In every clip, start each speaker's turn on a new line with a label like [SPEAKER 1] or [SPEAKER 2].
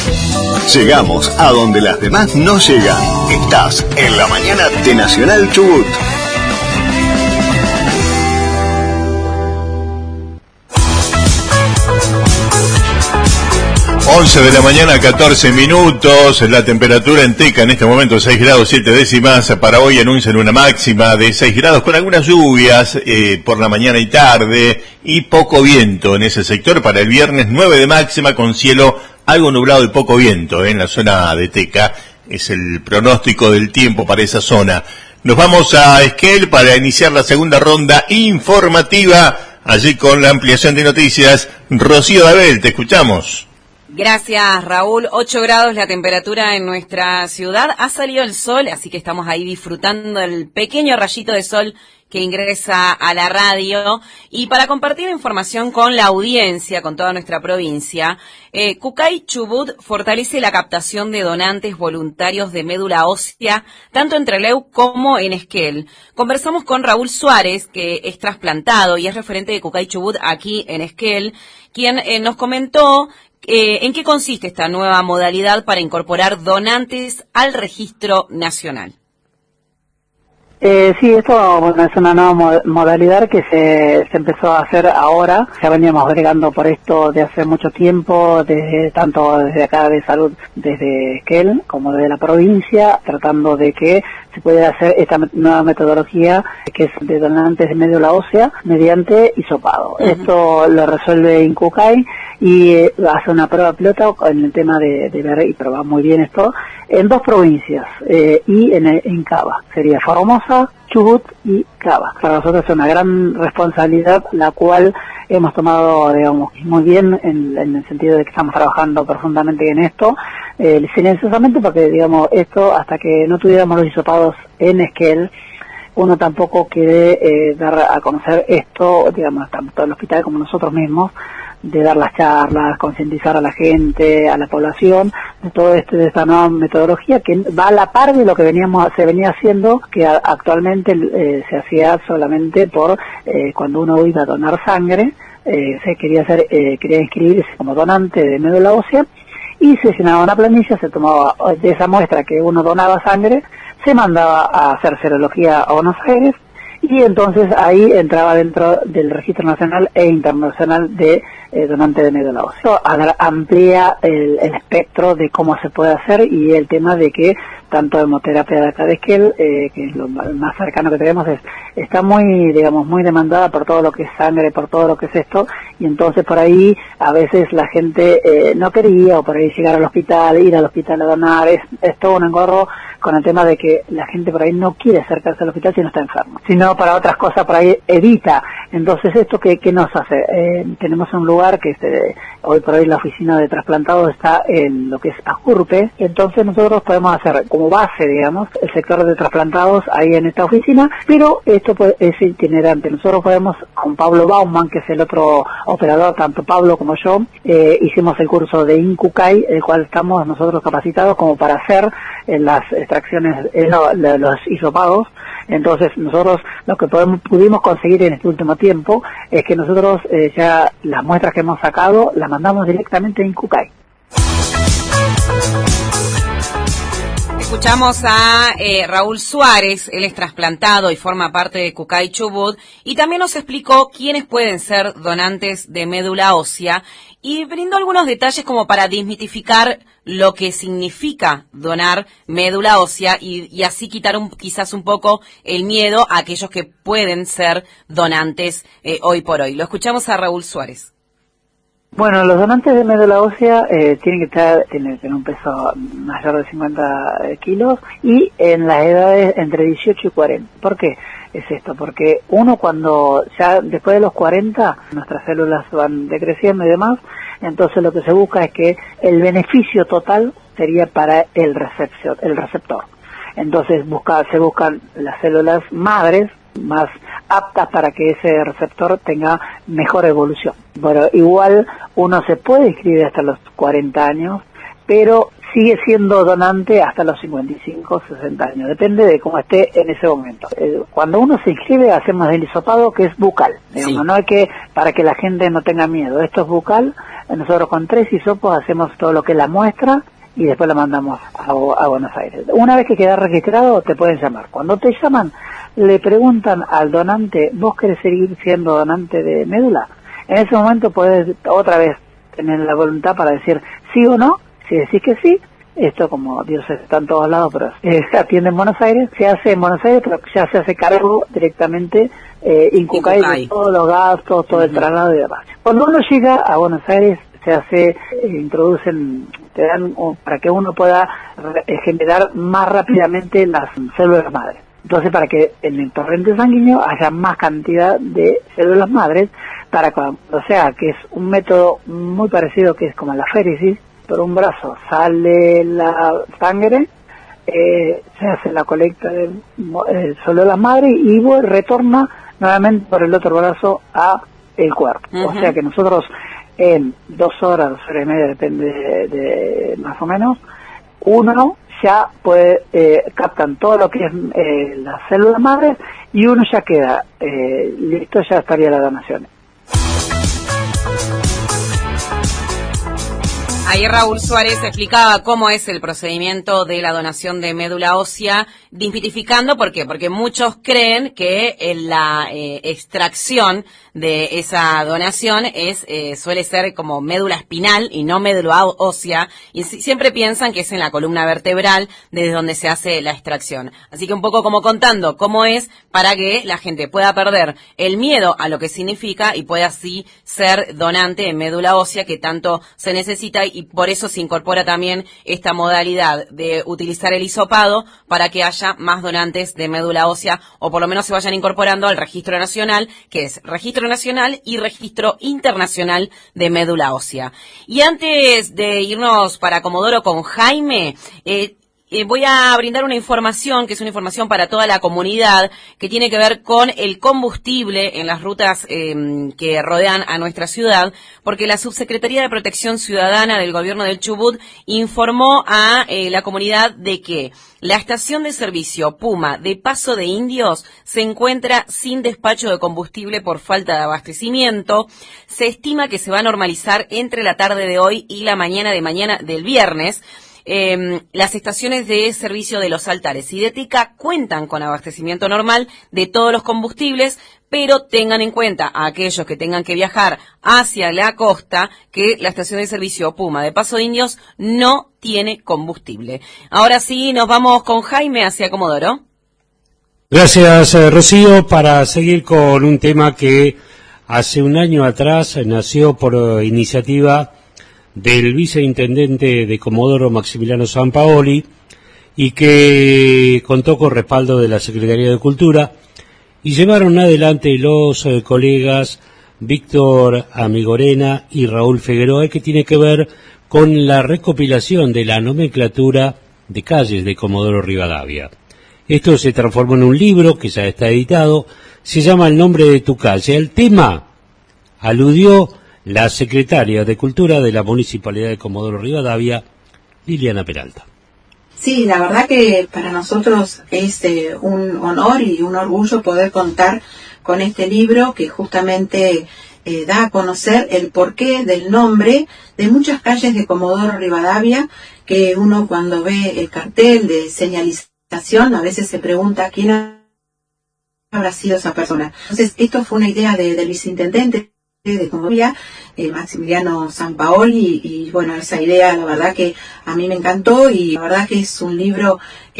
[SPEAKER 1] Llegamos a donde las demás no llegan. Estás en la mañana de Nacional Chubut.
[SPEAKER 2] 11 de la mañana, 14 minutos, la temperatura en Teca en este momento 6 grados 7 décimas, para hoy anuncian una máxima de 6 grados con algunas lluvias por la mañana y tarde y poco viento en ese sector. Para el viernes 9 de máxima con cielo algo nublado y poco viento en la zona de Teca, es el pronóstico del tiempo para esa zona. Nos vamos a Esquel para iniciar la segunda ronda informativa, allí con la ampliación de noticias. Rocío Dabel, te escuchamos.
[SPEAKER 3] Gracias, Raúl. 8 grados la temperatura en nuestra ciudad. Ha salido el sol, así que estamos ahí disfrutando del pequeño rayito de sol que ingresa a la radio. Y para compartir información con la audiencia, con toda nuestra provincia, Kukai Chubut fortalece la captación de donantes voluntarios de médula ósea, tanto en Trelew como en Esquel. Conversamos con Raúl Suárez, que es trasplantado y es referente de Kukai Chubut aquí en Esquel, quien nos comentó ¿en qué consiste esta nueva modalidad para incorporar donantes al registro nacional?
[SPEAKER 4] Sí, esto bueno, es una nueva modalidad que se empezó a hacer ahora. Ya veníamos bregando por esto de hace mucho tiempo, tanto desde acá de salud, desde Esquel, como desde la provincia, tratando de que se pudiera hacer esta nueva metodología que es de donantes de médula ósea mediante hisopado. Uh-huh. Esto lo resuelve Incucay y hace una prueba piloto en el tema de ver y probar muy bien esto en 2 provincias y en Cava. Sería Formosa, Chubut y Cava. Para nosotros es una gran responsabilidad, la cual hemos tomado, digamos, muy bien en el sentido de que estamos trabajando profundamente en esto, silenciosamente, porque, digamos, esto, hasta que no tuviéramos los hisopados en Esquel, uno tampoco quiere dar a conocer esto, digamos, tanto el hospital como nosotros mismos, de dar las charlas, concientizar a la gente, a la población, de todo de esta nueva metodología que va a la par de lo que se venía haciendo, que actualmente se hacía solamente por cuando uno iba a donar sangre, se quería inscribirse como donante de médula ósea, y se llenaba una planilla, se tomaba de esa muestra que uno donaba sangre, se mandaba a hacer serología a Buenos Aires, y entonces ahí entraba dentro del registro nacional e internacional de donante de médula ósea. Amplía el espectro de cómo se puede hacer, y el tema de que tanto hemoterapia de acá de Esquel, que es lo más cercano que tenemos, está muy, digamos, muy demandada por todo lo que es sangre, por todo lo que es esto, y entonces por ahí a veces la gente no quería, o por ahí llegar al hospital, ir al hospital a donar, es todo un engorro con el tema de que la gente por ahí no quiere acercarse al hospital si no está enfermo, sino para otras cosas por ahí evita. Entonces esto ¿qué nos hace? Tenemos un lugar que hoy por hoy la oficina de trasplantados está en lo que es Ajurpe, entonces nosotros podemos hacer como base, digamos, el sector de trasplantados ahí en esta oficina, pero esto es itinerante. Nosotros podemos, con Pablo Baumann, que es el otro operador, tanto Pablo como yo, hicimos el curso de Incucay, el cual estamos nosotros capacitados como para hacer las extracciones, los hisopados. Entonces nosotros lo que pudimos conseguir en este último tiempo es que nosotros ya las muestras que hemos sacado las mandamos directamente a Incucay.
[SPEAKER 3] Escuchamos a Raúl Suárez, él es trasplantado y forma parte de Kukai Chubut, y también nos explicó quiénes pueden ser donantes de médula ósea y brindó algunos detalles como para desmitificar lo que significa donar médula ósea y así quitar quizás un poco el miedo a aquellos que pueden ser donantes hoy por hoy. Lo escuchamos a Raúl Suárez.
[SPEAKER 4] Bueno, los donantes de médula ósea tienen que tener un peso mayor de 50 kilos y en las edades entre 18 y 40. ¿Por qué es esto? Porque uno cuando ya después de los 40 nuestras células van decreciendo y demás, entonces lo que se busca es que el beneficio total sería para el receptor. Entonces se buscan las células madres más aptas para que ese receptor tenga mejor evolución. Bueno, igual uno se puede inscribir hasta los 40 años, pero sigue siendo donante hasta los 55, 60 años, depende de cómo esté en ese momento. Cuando uno se inscribe hacemos el hisopado, que es bucal, digamos,
[SPEAKER 3] Sí.
[SPEAKER 4] no hay que, para que la gente no tenga miedo, esto es bucal. Nosotros con 3 hisopos hacemos todo lo que es la muestra y después la mandamos a Buenos Aires. Una vez que queda registrado te pueden llamar. Cuando te llaman le preguntan al donante, ¿vos querés seguir siendo donante de médula? En ese momento puedes otra vez tener la voluntad para decir sí o no. Si decís que sí, esto como Dios está en todos lados, pero se atiende en Buenos Aires, se hace en Buenos Aires, pero ya se hace cargo directamente Incucay de todos los gastos, todo el traslado y demás. Cuando uno llega a Buenos Aires, se hace, introducen, te dan para que uno pueda generar más rápidamente las células madres. Entonces, para que en el torrente sanguíneo haya más cantidad de células madres, para cuando, o sea, que es un método muy parecido, que es como la féresis. Por un brazo sale la sangre, se hace la colecta de células madres y retorna nuevamente por el otro brazo a el cuerpo. O sea que nosotros en 2 horas, 2 horas y media, depende de más o menos, uno ya puede, captan todo lo que es las células madres y uno ya queda listo, ya estaría la donación.
[SPEAKER 3] Ahí Raúl Suárez explicaba cómo es el procedimiento de la donación de médula ósea, desmitificando, ¿por qué? Porque muchos creen que la extracción de esa donación suele ser como médula espinal y no médula ósea, y siempre piensan que es en la columna vertebral desde donde se hace la extracción. Así que un poco como contando cómo es para que la gente pueda perder el miedo a lo que significa y pueda así ser donante de médula ósea, que tanto se necesita, y por eso se incorpora también esta modalidad de utilizar el hisopado para que haya más donantes de médula ósea, o por lo menos se vayan incorporando al registro nacional, que es registro nacional y registro internacional de médula ósea. Y antes de irnos para Comodoro con Jaime, voy a brindar una información, que es una información para toda la comunidad, que tiene que ver con el combustible en las rutas que rodean a nuestra ciudad, porque la Subsecretaría de Protección Ciudadana del Gobierno del Chubut informó a la comunidad de que la estación de servicio Puma de Paso de Indios se encuentra sin despacho de combustible por falta de abastecimiento. Se estima que se va a normalizar entre la tarde de hoy y la mañana del viernes. Las estaciones de servicio de Los Altares y de Tica cuentan con abastecimiento normal de todos los combustibles, pero tengan en cuenta a aquellos que tengan que viajar hacia la costa que la estación de servicio Puma de Paso de Indios no tiene combustible. Ahora sí, nos vamos con Jaime hacia Comodoro.
[SPEAKER 5] Gracias, Rocío, para seguir con un tema que hace un año atrás nació por iniciativa del viceintendente de Comodoro, Maximiliano Sampaoli, y que contó con respaldo de la Secretaría de Cultura, y llevaron adelante los colegas Víctor Amigorena y Raúl Figueroa, que tiene que ver con la recopilación de la nomenclatura de calles de Comodoro Rivadavia. Esto se transformó en un libro que ya está editado, se llama El nombre de tu calle. El tema aludió la secretaria de Cultura de la Municipalidad de Comodoro Rivadavia, Liliana Peralta.
[SPEAKER 6] Sí, la verdad que para nosotros es un honor y un orgullo poder contar con este libro que justamente da a conocer el porqué del nombre de muchas calles de Comodoro Rivadavia, que uno cuando ve el cartel de señalización a veces se pregunta quién habrá sido esa persona. Entonces, esto fue una idea del viceintendente de Comodoro, Maximiliano Sampaoli, y bueno, esa idea la verdad que a mí me encantó, y la verdad que es un libro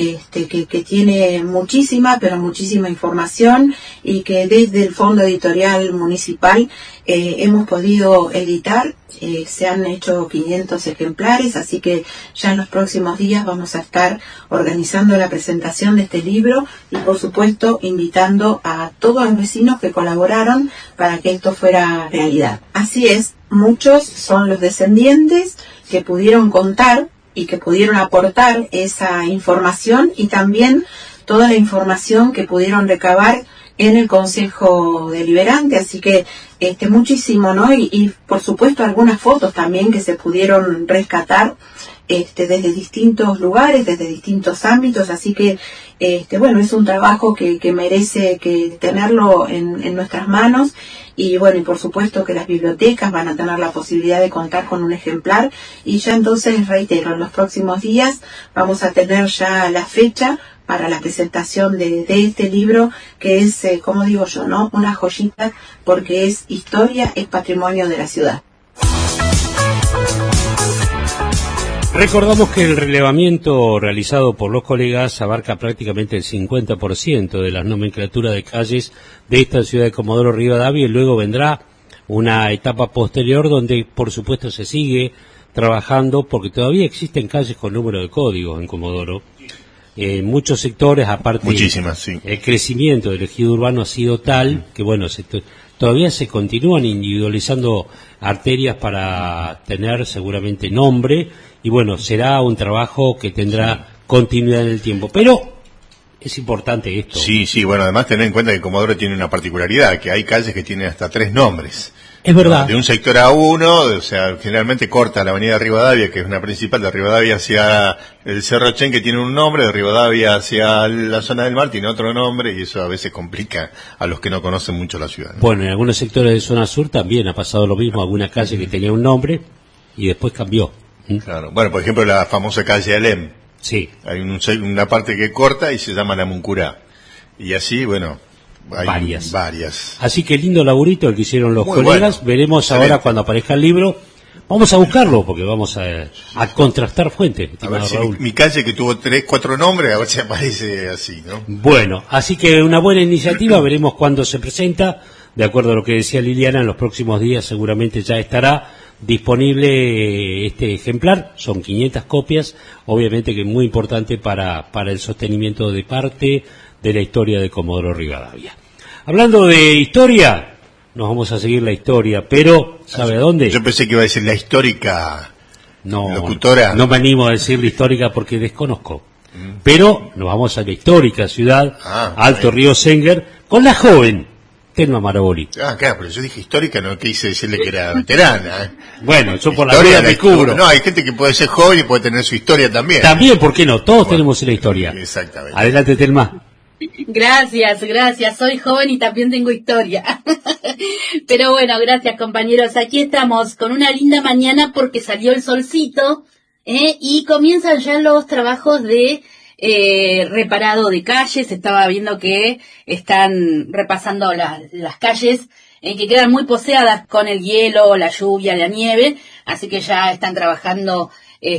[SPEAKER 6] que tiene muchísima información, y que desde el Fondo Editorial Municipal hemos podido editar. Se han hecho 500 ejemplares, así que ya en los próximos días vamos a estar organizando la presentación de este libro y por supuesto invitando a todos los vecinos que colaboraron para que esto fuera realidad. Así es, muchos son los descendientes que pudieron contar y que pudieron aportar esa información, y también toda la información que pudieron recabar en el Consejo Deliberante, así que muchísimo, ¿no? Y por supuesto algunas fotos también que se pudieron rescatar desde distintos lugares, desde distintos ámbitos, así que bueno, es un trabajo que merece que tenerlo en nuestras manos. Y bueno, y por supuesto que las bibliotecas van a tener la posibilidad de contar con un ejemplar, y ya entonces, reitero, en los próximos días vamos a tener ya la fecha para la presentación de este libro, que es, como digo yo, ¿no?, una joyita, porque es historia, es patrimonio de la ciudad.
[SPEAKER 5] Recordamos que el relevamiento realizado por los colegas abarca prácticamente el 50% de las nomenclaturas de calles de esta ciudad de Comodoro Rivadavia, y luego vendrá una etapa posterior donde por supuesto se sigue trabajando, porque todavía existen calles con número de código en Comodoro. En muchos sectores, aparte,
[SPEAKER 2] muchísimas, sí.
[SPEAKER 5] El crecimiento del ejido urbano ha sido tal que bueno, todavía se continúan individualizando arterias para tener seguramente nombre, y bueno, será un trabajo que tendrá continuidad en el tiempo, pero es importante esto.
[SPEAKER 2] Sí, bueno, además tener en cuenta que Comodoro tiene una particularidad, que hay calles que tienen hasta 3 nombres.
[SPEAKER 5] Es verdad.
[SPEAKER 2] De un sector a uno, o sea, generalmente corta la avenida Rivadavia, que es una principal, de Rivadavia hacia el Cerro Chen, que tiene un nombre, de Rivadavia hacia la zona del mar tiene otro nombre, y eso a veces complica a los que no conocen mucho la ciudad, ¿no?
[SPEAKER 5] Bueno, en algunos sectores de zona sur también ha pasado lo mismo, alguna calle que tenía un nombre y después cambió.
[SPEAKER 2] Claro. Bueno, por ejemplo, la famosa calle Alem.
[SPEAKER 5] Sí.
[SPEAKER 2] Hay una parte que corta y se llama la Muncurá. Y así, bueno, hay varias.
[SPEAKER 5] Así que lindo laburito el que hicieron los
[SPEAKER 2] muy
[SPEAKER 5] colegas.
[SPEAKER 2] Bueno.
[SPEAKER 5] Veremos
[SPEAKER 2] Excelente.
[SPEAKER 5] Ahora cuando aparezca el libro. Vamos a buscarlo porque vamos a contrastar fuentes.
[SPEAKER 2] A ver si
[SPEAKER 5] Raúl.
[SPEAKER 2] mi calle, que tuvo 3, 4 nombres, a ver si aparece así, ¿no?
[SPEAKER 5] Bueno, así que una buena iniciativa. Veremos cuándo se presenta. De acuerdo a lo que decía Liliana, en los próximos días seguramente ya estará disponible este ejemplar. Son 500 copias, obviamente que es muy importante para el sostenimiento de parte de la historia de Comodoro Rivadavia. Hablando de historia, nos vamos a seguir la historia, pero ¿sabe a dónde?
[SPEAKER 2] Yo pensé que iba a decir la histórica locutora.
[SPEAKER 5] No me animo a decir la histórica porque desconozco. Pero nos vamos a la histórica ciudad, Alto Río Senguer, con la joven Telma Maraboli.
[SPEAKER 2] Claro, pero yo dije histórica, no quise decirle que era veterana.
[SPEAKER 5] Bueno, yo por
[SPEAKER 2] historia,
[SPEAKER 5] la vida me cubro.
[SPEAKER 2] No, hay gente que puede ser joven y puede tener su historia también.
[SPEAKER 5] También, ¿por qué no? Todos tenemos una historia.
[SPEAKER 2] Exactamente.
[SPEAKER 5] Adelante, Telma.
[SPEAKER 7] Gracias. Soy joven y también tengo historia. Pero bueno, gracias, compañeros. Aquí estamos con una linda mañana porque salió el solcito, y comienzan ya los trabajos de reparado de calles. Estaba viendo que están repasando las calles que quedan muy poseadas con el hielo, la lluvia, la nieve, así que ya están trabajando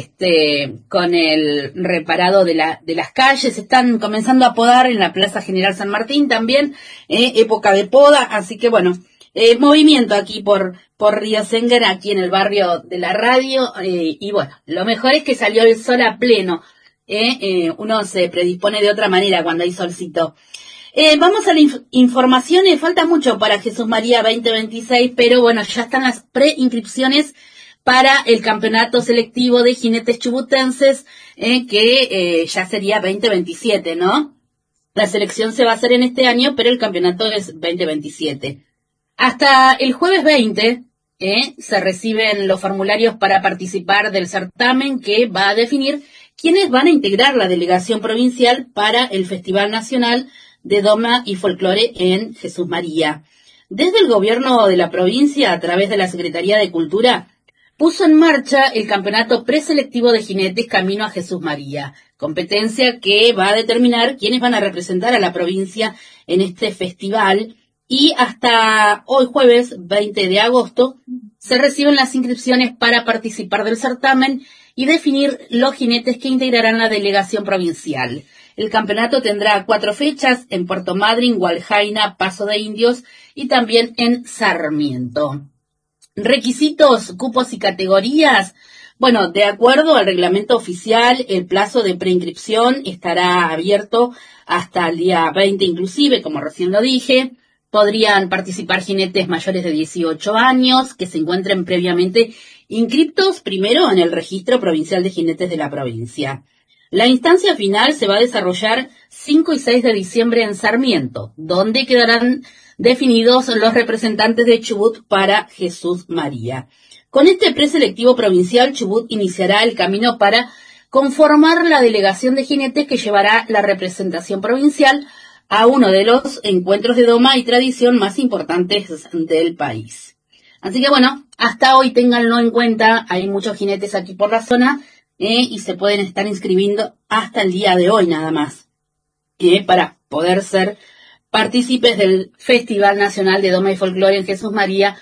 [SPEAKER 7] con el reparado de las calles. Están comenzando a podar en la Plaza General San Martín también, época de poda, así que bueno, movimiento aquí por Río Senguer, aquí en el barrio de la radio, y bueno, lo mejor es que salió el sol a pleno. Uno se predispone de otra manera cuando hay solcito. Vamos a la información. Falta mucho para Jesús María 2026, pero bueno, ya están las preinscripciones para el campeonato selectivo de jinetes chubutenses, que ya sería 2027, ¿no? La selección se va a hacer en este año, pero el campeonato es 2027. Hasta el jueves 20 se reciben los formularios para participar del certamen que va a definir quiénes van a integrar la delegación provincial para el Festival Nacional de Doma y Folclore en Jesús María. Desde el gobierno de la provincia, a través de la Secretaría de Cultura, puso en marcha el campeonato preselectivo de jinetes Camino a Jesús María, competencia que va a determinar quiénes van a representar a la provincia en este festival, y hasta hoy jueves 20 de agosto se reciben las inscripciones para participar del certamen y definir los jinetes que integrarán la delegación provincial. El campeonato tendrá 4 fechas en Puerto Madryn, Hualjaina, Paso de Indios y también en Sarmiento. Requisitos, cupos y categorías. Bueno, de acuerdo al reglamento oficial, el plazo de preinscripción estará abierto hasta el día 20 inclusive, como recién lo dije. Podrían participar jinetes mayores de 18 años que se encuentren previamente inscriptos primero en el Registro Provincial de Jinetes de la provincia. La instancia final se va a desarrollar 5 y 6 de diciembre en Sarmiento, donde quedarán definidos los representantes de Chubut para Jesús María. Con este preselectivo provincial, Chubut iniciará el camino para conformar la delegación de jinetes que llevará la representación provincial a uno de los encuentros de doma y tradición más importantes del país. Así que bueno, hasta hoy ténganlo en cuenta, hay muchos jinetes aquí por la zona y se pueden estar inscribiendo hasta el día de hoy nada más, para poder ser partícipes del Festival Nacional de Doma y Folclore en Jesús María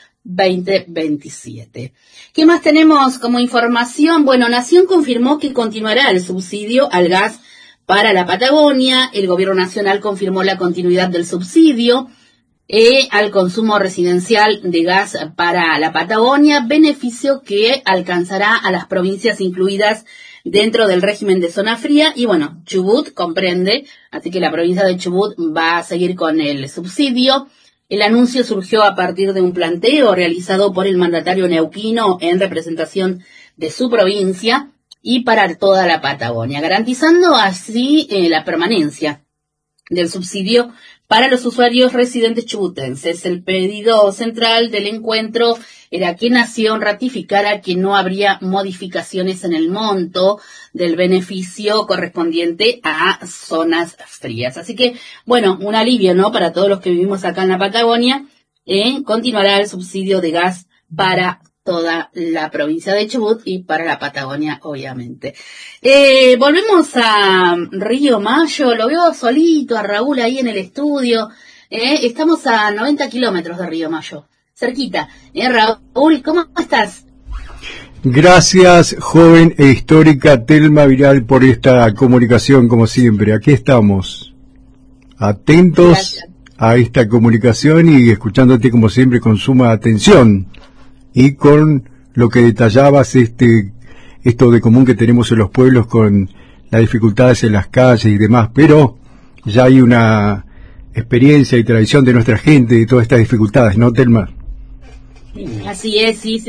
[SPEAKER 7] 2027. ¿Qué más tenemos como información? Bueno, Nación confirmó que continuará el subsidio al gas para la Patagonia. El gobierno nacional confirmó la continuidad del subsidio al consumo residencial de gas para la Patagonia, beneficio que alcanzará a las provincias incluidas dentro del régimen de zona fría. Y bueno, Chubut comprende, así que la provincia de Chubut va a seguir con el subsidio. El anuncio surgió a partir de un planteo realizado por el mandatario neuquino en representación de su provincia y para toda la Patagonia, garantizando así la permanencia del subsidio para los usuarios residentes chubutenses. El pedido central del encuentro era que Nación ratificara que no habría modificaciones en el monto del beneficio correspondiente a zonas frías. Así que, bueno, un alivio, ¿no?, para todos los que vivimos acá en la Patagonia. Continuará el subsidio de gas para toda la provincia de Chubut y para la Patagonia, obviamente. Volvemos a Río Mayo, lo veo solito a Raúl ahí en el estudio. Estamos a 90 kilómetros de Río Mayo, cerquita. Raúl, ¿cómo estás?
[SPEAKER 8] Gracias, joven e histórica Telma Viral, por esta comunicación, como siempre. Aquí estamos, atentos. Gracias a esta comunicación y escuchándote, como siempre, con suma atención. Y con lo que detallabas, esto de común que tenemos en los pueblos con las dificultades en las calles y demás, pero ya hay una experiencia y tradición de nuestra gente de todas estas dificultades, ¿no, Telma?
[SPEAKER 7] Así es, sí.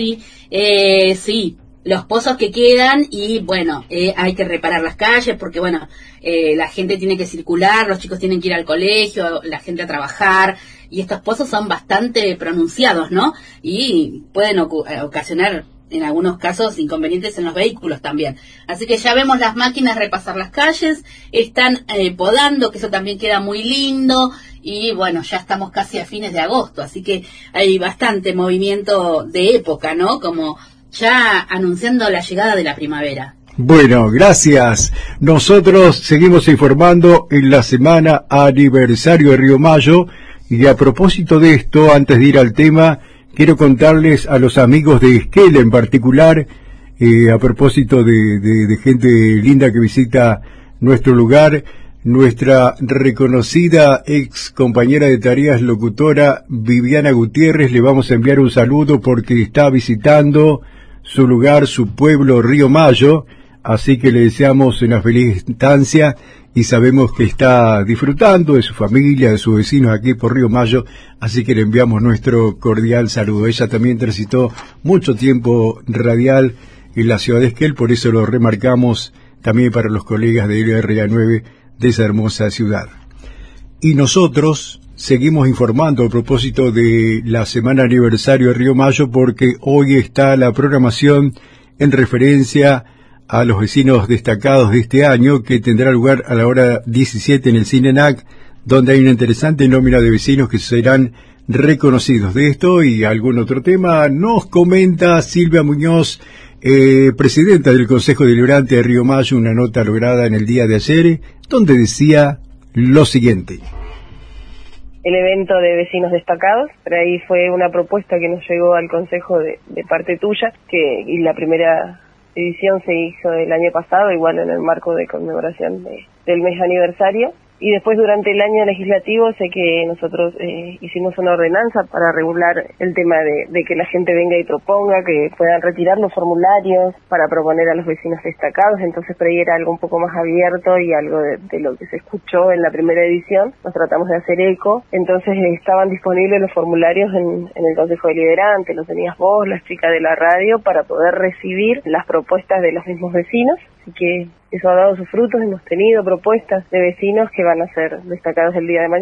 [SPEAKER 7] Sí, los pozos que quedan y bueno, hay que reparar las calles porque bueno, la gente tiene que circular, los chicos tienen que ir al colegio, la gente a trabajar. Y estos pozos son bastante pronunciados, ¿no? Y pueden ocasionar, en algunos casos, inconvenientes en los vehículos también. Así que ya vemos las máquinas repasar las calles, están podando, que eso también queda muy lindo. Y bueno, ya estamos casi a fines de agosto, así que hay bastante movimiento de época, ¿no? Como ya anunciando la llegada de la primavera.
[SPEAKER 8] Bueno, gracias. Nosotros seguimos informando en la semana aniversario de Río Mayo. Y a propósito de esto, antes de ir al tema, quiero contarles a los amigos de Esquel en particular, a propósito de gente linda que visita nuestro lugar, nuestra reconocida ex compañera de tareas locutora Viviana Gutiérrez, le vamos a enviar un saludo porque está visitando su lugar, su pueblo, Río Mayo, así que le deseamos una feliz estancia. Y sabemos que está disfrutando de su familia, de sus vecinos aquí por Río Mayo, así que le enviamos nuestro cordial saludo. Ella también transitó mucho tiempo radial en la ciudad de Esquel, por eso lo remarcamos también para los colegas de LRA9 de esa hermosa ciudad. Y nosotros seguimos informando a propósito de la semana aniversario de Río Mayo, porque hoy está la programación en referencia a los vecinos destacados de este año, que tendrá lugar a la hora 17 en el Cine NAC, donde hay una interesante nómina de vecinos que serán reconocidos. De esto y algún otro tema nos comenta Silvia Muñoz, presidenta del Consejo Deliberante de Río Mayo, una nota lograda en el día de ayer, donde decía lo siguiente.
[SPEAKER 9] El evento de vecinos destacados, pero ahí fue una propuesta que nos llegó al Consejo de parte tuya, y la primera edición se hizo el año pasado, igual en el marco de conmemoración del mes aniversario. Y después durante el año legislativo sé que nosotros hicimos una ordenanza para regular el tema de que la gente venga y proponga, que puedan retirar los formularios para proponer a los vecinos destacados. Entonces por ahí era algo un poco más abierto y algo de lo que se escuchó en la primera edición. Nos tratamos de hacer eco. Entonces estaban disponibles los formularios en el Consejo Deliberante, los tenías vos, las chicas de la radio, para poder recibir las propuestas de los mismos vecinos. Así que eso ha dado sus frutos, hemos tenido propuestas de vecinos que van a ser destacados el día de mañana.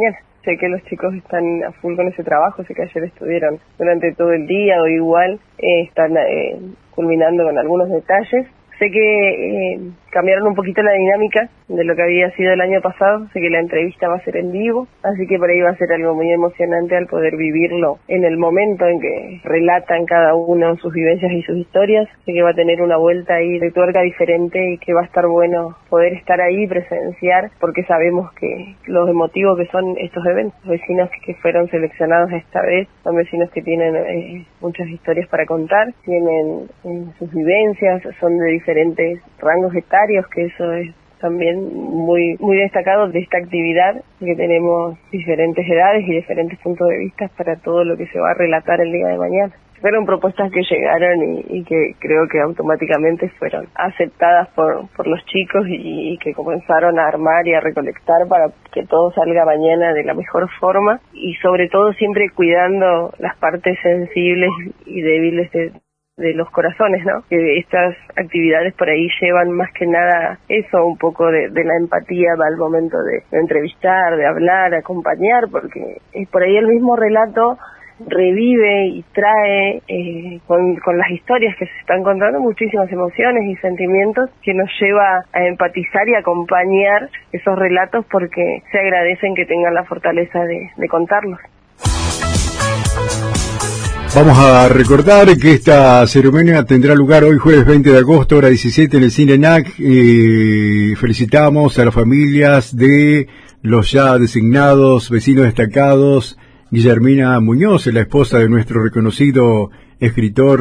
[SPEAKER 9] sé que los chicos están a full con ese trabajo, sé que ayer estuvieron durante todo el día, o igual están culminando con algunos detalles. Sé que cambiaron un poquito la dinámica de lo que había sido el año pasado. Sé que la entrevista va a ser en vivo, así que por ahí va a ser algo muy emocionante al poder vivirlo en el momento en que relatan cada uno sus vivencias y sus historias. Sé que va a tener una vuelta ahí de tuerca diferente y que va a estar bueno poder estar ahí, presenciar, porque sabemos que los emotivos que son estos eventos, vecinos que fueron seleccionados esta vez, son vecinos que tienen muchas historias para contar, tienen sus vivencias, son de diferentes rangos etarios, que eso es también muy destacado de esta actividad, que tenemos diferentes edades y diferentes puntos de vista para todo lo que se va a relatar el día de mañana. Fueron propuestas que llegaron y que creo que automáticamente fueron aceptadas por los chicos y que comenzaron a armar y a recolectar para que todo salga mañana de la mejor forma, y sobre todo siempre cuidando las partes sensibles y débiles de los corazones, ¿no? Que estas actividades por ahí llevan más que nada eso, un poco de la empatía al momento de entrevistar, de hablar, acompañar, porque por ahí el mismo relato revive y trae con las historias que se están contando muchísimas emociones y sentimientos que nos lleva a empatizar y acompañar esos relatos, porque se agradecen que tengan la fortaleza de contarlos.
[SPEAKER 8] Vamos a recordar que esta ceremonia tendrá lugar hoy jueves 20 de agosto, hora 17, en el Cine NAC. Felicitamos a las familias de los ya designados vecinos destacados. Guillermina Muñoz, la esposa de nuestro reconocido escritor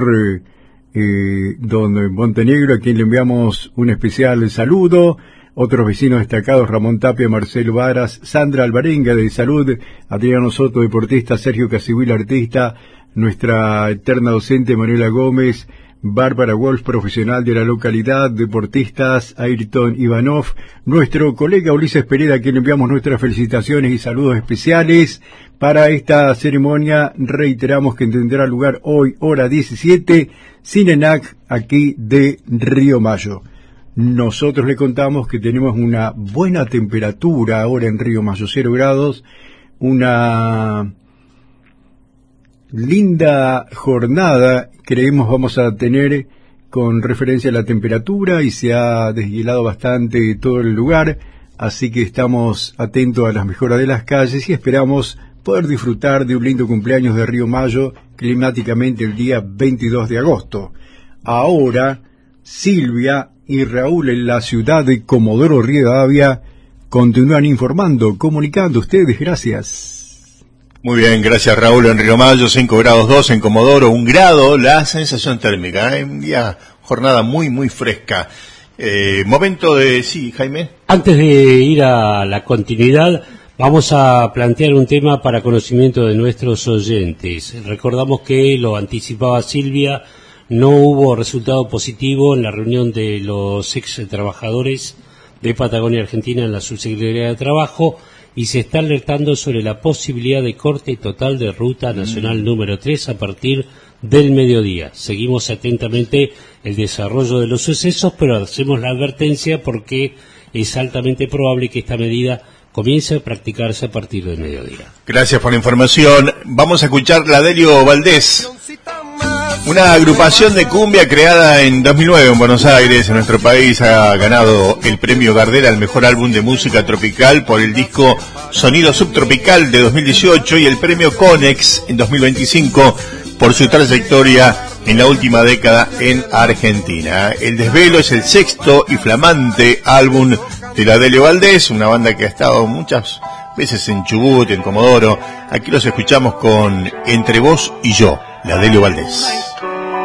[SPEAKER 8] don Montenegro, a quien le enviamos un especial saludo. Otros vecinos destacados: Ramón Tapia, Marcelo Varas, Sandra Alvarenga de Salud, Adriano Soto, deportista, Sergio Casihuil, artista, nuestra eterna docente Manuela Gómez, Bárbara Wolf, profesional de la localidad, deportistas, Ayrton Ivanov, nuestro colega Ulises Pereda, a quien le enviamos nuestras felicitaciones y saludos especiales para esta ceremonia. Reiteramos que tendrá lugar hoy, hora 17, Cinenac, aquí de Río Mayo. Nosotros le contamos que tenemos una buena temperatura ahora en Río Mayo, 0 grados, una linda jornada creemos vamos a tener con referencia a la temperatura, y se ha deshielado bastante todo el lugar, así que estamos atentos a las mejoras de las calles y esperamos poder disfrutar de un lindo cumpleaños de Río Mayo climáticamente el día 22 de agosto. Ahora, Silvia y Raúl en la ciudad de Comodoro Rivadavia continúan informando, comunicando. Ustedes, gracias.
[SPEAKER 2] Muy bien, gracias Raúl. En Río Mayo, 5 grados 2, en Comodoro 1 grado, la sensación térmica, un día, jornada muy fresca. Momento de... Sí, Jaime.
[SPEAKER 5] Antes de ir a la continuidad, vamos a plantear un tema para conocimiento de nuestros oyentes. Recordamos que, lo anticipaba Silvia, no hubo resultado positivo en la reunión de los ex trabajadores de Patagonia Argentina en la Subsecretaría de Trabajo, y se está alertando sobre la posibilidad de corte total de Ruta Nacional número 3 a partir del mediodía. Seguimos atentamente el desarrollo de los sucesos, pero hacemos la advertencia porque es altamente probable que esta medida comience a practicarse a partir del mediodía.
[SPEAKER 2] Gracias por la información. Vamos a escuchar la Delio Valdés, una agrupación de cumbia creada en 2009 en Buenos Aires, en nuestro país. Ha ganado el premio Gardel al mejor álbum de música tropical por el disco Sonido Subtropical de 2018 y el premio Conex en 2025 por su trayectoria en la última década en Argentina. El Desvelo es el sexto y flamante álbum de la Delio Valdés, una banda que ha estado muchas veces en Chubut, en Comodoro. Aquí los escuchamos con Entre Vos y Yo, la Delio Valdés.